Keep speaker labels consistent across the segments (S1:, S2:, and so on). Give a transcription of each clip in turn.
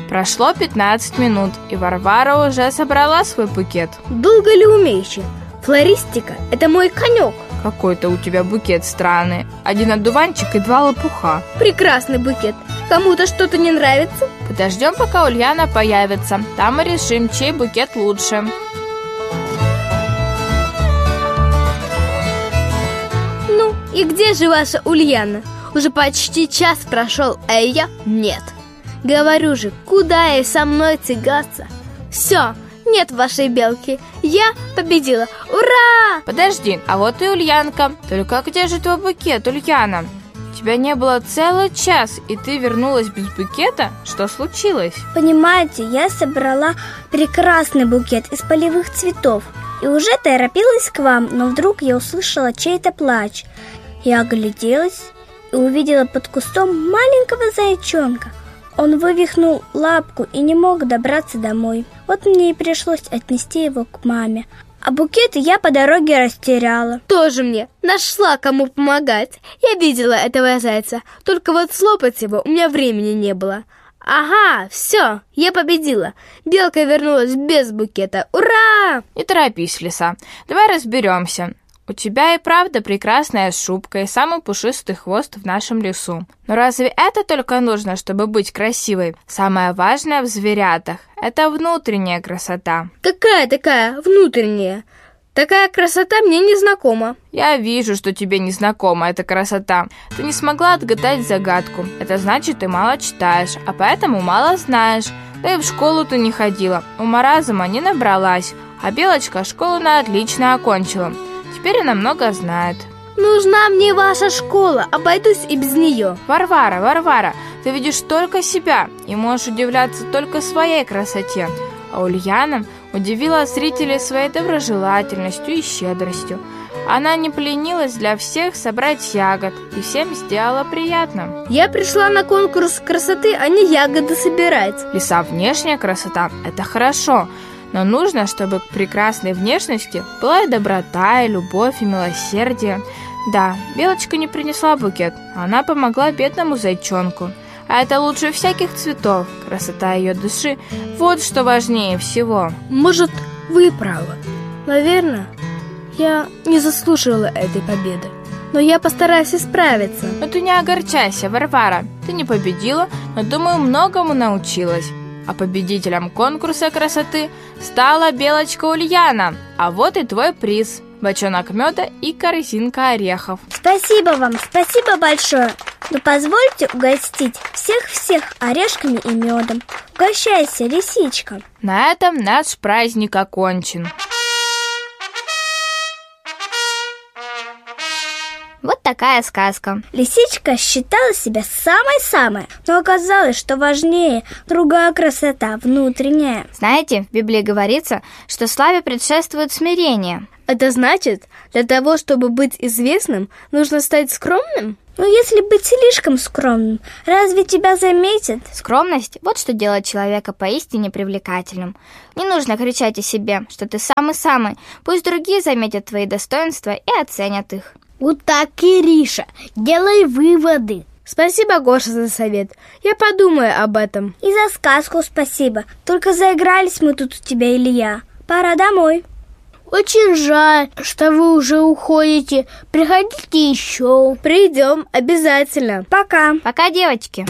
S1: Прошло 15 минут, и Варвара уже собрала свой букет.
S2: Долго ли умеючи? Флористика – это мой конек.
S1: Какой-то у тебя букет странный. 1 одуванчик и 2 лопуха.
S2: Прекрасный букет. Кому-то что-то не нравится?
S1: Подождем, пока Ульяна появится. Там мы решим, чей букет лучше.
S2: Ну, и где же ваша Ульяна? Уже почти час прошел, а ее нет. Говорю же, куда ей со мной тягаться? Все, нет вашей белки. Я победила. Ура!
S1: Подожди, а вот и Ульянка. Только где же твой букет, Ульяна? Тебя не было целый час, и ты вернулась без букета? Что случилось?
S3: Понимаете, я собрала прекрасный букет из полевых цветов и уже торопилась к вам, но вдруг я услышала чей-то плач. Я огляделась и увидела под кустом маленького зайчонка. Он вывихнул лапку и не мог добраться домой. Вот мне и пришлось отнести его к маме. А букет я по дороге растеряла.
S2: Тоже мне нашла, кому помогать. Я видела этого зайца, только вот слопать его у меня времени не было. Ага, все, я победила. Белка вернулась без букета. Ура!
S1: Не торопись, Лиса. Давай разберемся. У тебя и правда прекрасная шубка и самый пушистый хвост в нашем лесу. Но разве это только нужно, чтобы быть красивой? Самое важное в зверятах – это внутренняя красота.
S2: Какая такая внутренняя? Такая красота мне не знакома.
S1: Я вижу, что тебе не знакома эта красота. Ты не смогла отгадать загадку. Это значит, ты мало читаешь, а поэтому мало знаешь. Да и в школу ты не ходила, ума разума не набралась. А Белочка школу на отлично окончила. Теперь она много знает.
S2: Нужна мне ваша школа, обойдусь и без нее.
S1: Варвара, ты видишь только себя и можешь удивляться только своей красоте. А Ульяна удивила зрителей своей доброжелательностью и щедростью. Она не поленилась для всех собрать ягод и всем сделала приятно.
S2: Я пришла на конкурс красоты, а не ягоды собирать.
S1: Лиса, внешняя красота – это хорошо. Но нужно, чтобы к прекрасной внешности была и доброта, и любовь, и милосердие. Да, Белочка не принесла букет, она помогла бедному зайчонку. А это лучше всяких цветов. Красота ее души – вот что важнее всего.
S2: Может, вы и правы. Наверное, я не заслужила этой победы. Но я постараюсь исправиться.
S1: Но ты не огорчайся, Варвара. Ты не победила, но, думаю, многому научилась. А победителем конкурса красоты стала Белочка Ульяна. А вот и твой приз – бочонок меда и корзинка орехов.
S3: Спасибо вам, спасибо большое. Но позвольте угостить всех орешками и медом. Угощайся, лисичка.
S1: На этом наш праздник окончен.
S4: Вот такая сказка.
S3: Лисичка считала себя самой-самой, но оказалось, что важнее другая красота, внутренняя.
S4: Знаете, в Библии говорится, что славе предшествует смирение.
S2: Это значит, для того, чтобы быть известным, нужно стать скромным?
S3: Но если быть слишком скромным, разве тебя заметят?
S4: Скромность – вот что делает человека поистине привлекательным. Не нужно кричать о себе, что ты самый-самый. Пусть другие заметят твои достоинства и оценят их.
S3: Вот так, Кириша, делай выводы.
S2: Спасибо, Гоша, за совет. Я подумаю об этом.
S3: И за сказку спасибо. Только заигрались мы тут у тебя, Илья. Пора домой.
S2: Очень жаль, что вы уже уходите. Приходите еще. Придем обязательно.
S3: Пока.
S4: Пока, девочки.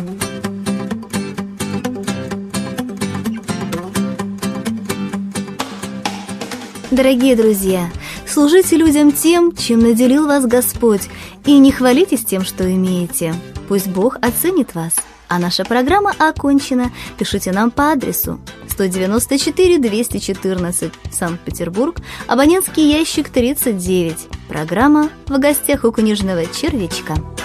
S5: Дорогие друзья, служите людям тем, чем наделил вас Господь, и не хвалитесь тем, что имеете. Пусть Бог оценит вас. А наша программа окончена. Пишите нам по адресу 194-214, Санкт-Петербург, абонентский ящик 39. Программа «В гостях у книжного червячка».